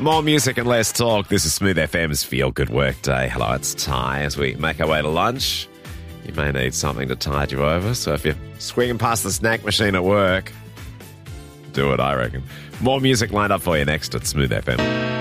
More music and less talk. This is Smooth FM's Feel Good Work Day. Hello, it's Ty. As we make our way to lunch, you may need something to tide you over. So if you're swinging past the snack machine at work, do it, I reckon. More music lined up for you next at Smooth FM.